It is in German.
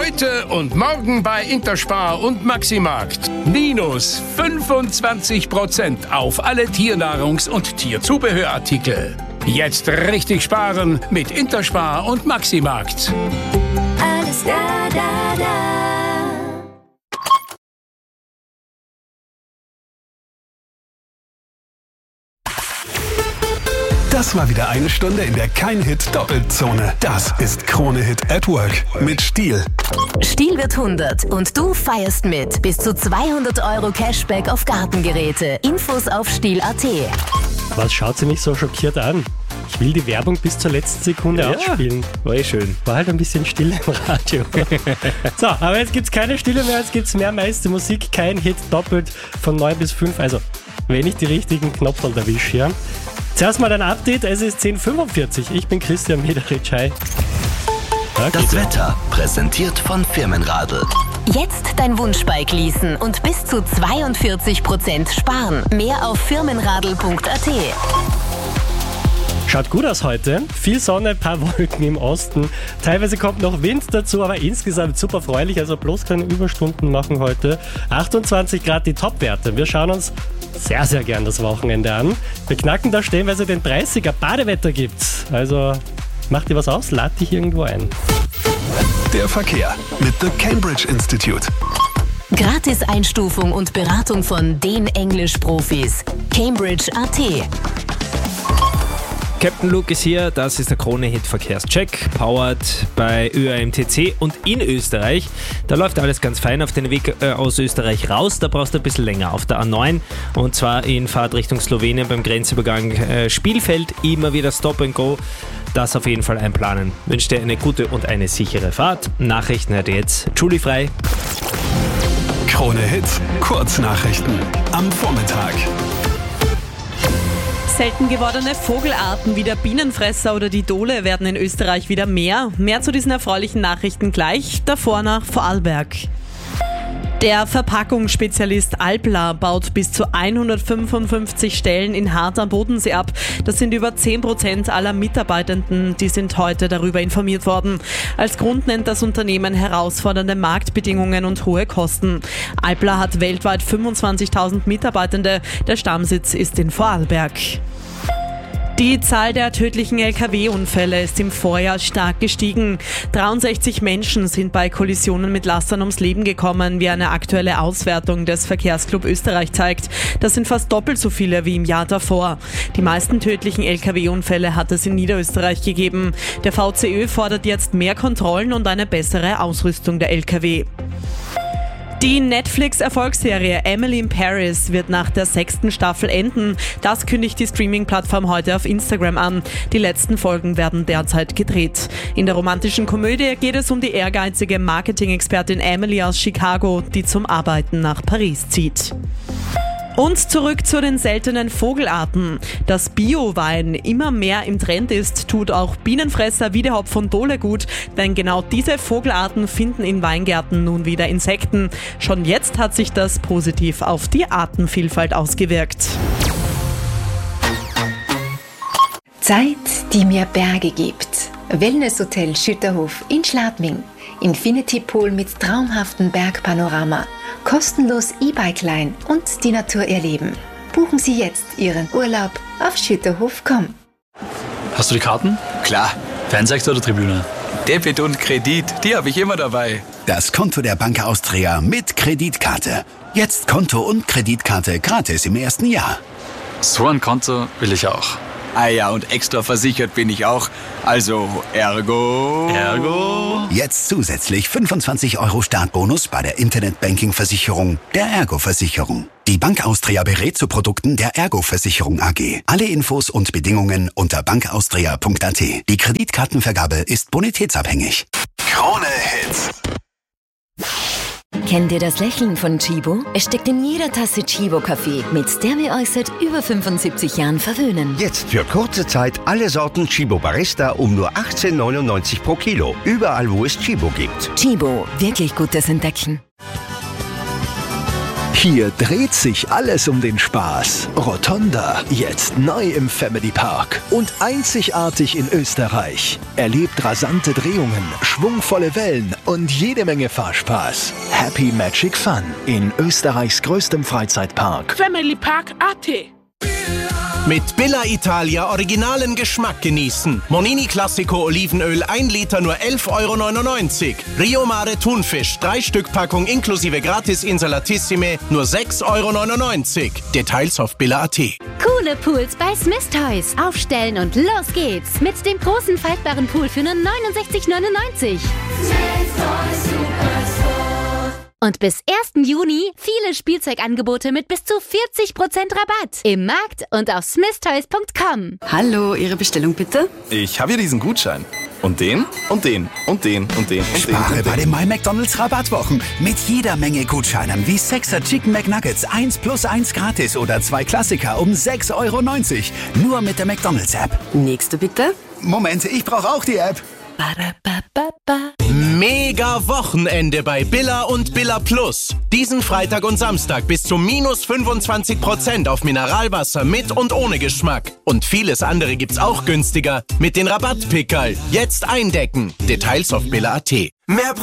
Heute und morgen bei Interspar und Maximarkt. Minus 25% auf alle Tiernahrungs- und Tierzubehörartikel. Jetzt richtig sparen mit Interspar und Maximarkt. Alles da. Das war wieder eine Stunde in der Kein-Hit-Doppelzone. Das ist Krone-Hit at Work mit Stihl. Stihl wird 100 und du feierst mit. Bis zu 200 € Cashback auf Gartengeräte. Infos auf Stihl.at. Was schaut sie mich so schockiert an? Ich will die Werbung bis zur letzten Sekunde ausspielen. War schön. War halt ein bisschen Stille im Radio. So, aber jetzt gibt's keine Stille mehr, jetzt gibt's mehr meiste Musik. Kein Hit doppelt von 9 bis 5. Also, wenn ich die richtigen Knopf erwische, ja. Zuerst mal ein Update, es ist 10:45. Ich bin Christian Mederich. Hi. Das Wetter präsentiert von Firmenradl. Jetzt dein Wunschbike leasen und bis zu 42% sparen. Mehr auf firmenradl.at. Schaut gut aus heute. Viel Sonne, paar Wolken im Osten. Teilweise kommt noch Wind dazu, aber insgesamt super freundlich. Also bloß keine Überstunden machen heute. 28 Grad die Topwerte. Wir schauen uns sehr, sehr gern das Wochenende an. Wir knacken da stellenweise den 30er. Badewetter gibt's. Also macht dir was aus, lad dich irgendwo ein. Der Verkehr mit The Cambridge Institute. Gratis Einstufung und Beratung von den Englisch-Profis. Cambridge.at. Captain Luke ist hier, das ist der Krone-Hit Verkehrscheck, powered bei ÖAMTC und in Österreich. Da läuft alles ganz fein auf den Weg aus Österreich raus, da brauchst du ein bisschen länger auf der A9 und zwar in Fahrt Richtung Slowenien beim Grenzübergang Spielfeld, immer wieder Stop and Go. Das auf jeden Fall einplanen. Wünsche dir eine gute und eine sichere Fahrt. Nachrichten hört ihr jetzt Julie Frei. Krone-Hit Kurznachrichten am Vormittag. Selten gewordene Vogelarten wie der Bienenfresser oder die Dole werden in Österreich wieder mehr. Mehr zu diesen erfreulichen Nachrichten gleich, davor nach Vorarlberg. Der Verpackungsspezialist Alpla baut bis zu 155 Stellen in Hart am Bodensee ab. Das sind über 10% aller Mitarbeitenden, die sind heute darüber informiert worden. Als Grund nennt das Unternehmen herausfordernde Marktbedingungen und hohe Kosten. Alpla hat weltweit 25.000 Mitarbeitende. Der Stammsitz ist in Vorarlberg. Die Zahl der tödlichen Lkw-Unfälle ist im Vorjahr stark gestiegen. 63 Menschen sind bei Kollisionen mit Lastern ums Leben gekommen, wie eine aktuelle Auswertung des Verkehrsclub Österreich zeigt. Das sind fast doppelt so viele wie im Jahr davor. Die meisten tödlichen Lkw-Unfälle hat es in Niederösterreich gegeben. Der VCÖ fordert jetzt mehr Kontrollen und eine bessere Ausrüstung der Lkw. Die Netflix-Erfolgsserie Emily in Paris wird nach der 6. Staffel enden. Das kündigt die Streaming-Plattform heute auf Instagram an. Die letzten Folgen werden derzeit gedreht. In der romantischen Komödie geht es um die ehrgeizige Marketing-Expertin Emily aus Chicago, die zum Arbeiten nach Paris zieht. Und zurück zu den seltenen Vogelarten. Dass Bio-Wein immer mehr im Trend ist, tut auch Bienenfresser wie der Hopf von Dole gut, denn genau diese Vogelarten finden in Weingärten nun wieder Insekten. Schon jetzt hat sich das positiv auf die Artenvielfalt ausgewirkt. Zeit, die mir Berge gibt. Wellnesshotel Schütterhof in Schladming. Infinity Pool mit traumhaftem Bergpanorama. Kostenlos E-Bike-Line und die Natur erleben. Buchen Sie jetzt Ihren Urlaub auf schütterhof.com. Hast du die Karten? Klar. Fernsehextra oder Tribüne? Debit und Kredit, die habe ich immer dabei. Das Konto der Bank Austria mit Kreditkarte. Jetzt Konto und Kreditkarte gratis im ersten Jahr. So ein Konto will ich auch. Ah ja, und extra versichert bin ich auch. Also, ergo... Jetzt zusätzlich 25 € Startbonus bei der Internetbanking-Versicherung der Ergo-Versicherung. Die Bank Austria berät zu Produkten der Ergo-Versicherung AG. Alle Infos und Bedingungen unter bankaustria.at. Die Kreditkartenvergabe ist bonitätsabhängig. Krone-Hit. Kennt ihr das Lächeln von Chibo? Es steckt in jeder Tasse Chibo-Kaffee, mit der wir euch seit über 75 Jahren verwöhnen. Jetzt für kurze Zeit alle Sorten Chibo Barista um nur 18,99 pro Kilo. Überall, wo es Chibo gibt. Chibo, wirklich gutes Entdecken. Hier dreht sich alles um den Spaß. Rotonda, jetzt neu im Family Park. Und einzigartig in Österreich. Erlebt rasante Drehungen, schwungvolle Wellen und jede Menge Fahrspaß. Happy Magic Fun in Österreichs größtem Freizeitpark. Family Park AT. Mit Billa Italia originalen Geschmack genießen. Monini Classico Olivenöl 1 Liter nur 11,99 €. Rio Mare Thunfisch 3 Stück Packung inklusive Gratis Insalatissime nur 6,99 €. Details auf Billa.at. Coole Pools bei Smith Toys. Aufstellen und los geht's. Mit dem großen faltbaren Pool für nur 69,99 €. Und bis 1. Juni viele Spielzeugangebote mit bis zu 40% Rabatt. Im Markt und auf smithtoys.com. Hallo, Ihre Bestellung bitte? Ich habe hier diesen Gutschein. Und den, und den, und den, und den, und den. Spare bei den My McDonald's Rabattwochen. Mit jeder Menge Gutscheinen wie 6er Chicken McNuggets 1+1 gratis oder 2 Klassiker um 6,90 €. Nur mit der McDonald's App. Nächste bitte? Moment, ich brauche auch die App. Mega Wochenende bei Billa und Billa Plus. Diesen Freitag und Samstag bis zu minus 25% auf Mineralwasser mit und ohne Geschmack. Und vieles andere gibt's auch günstiger mit den Rabattpickerl. Jetzt eindecken. Details auf Billa.at.